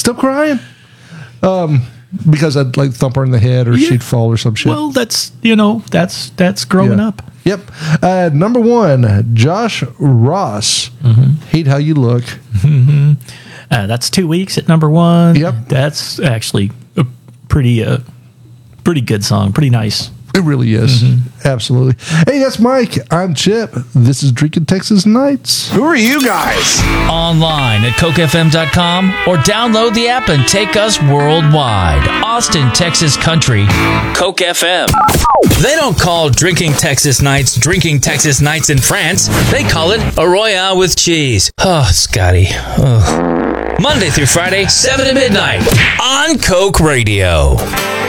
Still crying. Because I'd like thump her in the head or she'd fall or some shit. Well, that's growing up. Yep. Number 1, Josh Ross. Hate How You Look. That's 2 weeks at number 1. Yep. That's actually a pretty good song. Pretty nice. It really is. Absolutely. Hey, that's Mike. I'm Chip. This is Drinking Texas Nights. Who are you guys? Online at cokefm.com or download the app and take us worldwide. Austin, Texas country. Coke FM. They don't call Drinking Texas Nights in France. They call it a Royale with cheese. Oh, Scotty. Oh. Monday through Friday, 7 to midnight on Coke Radio.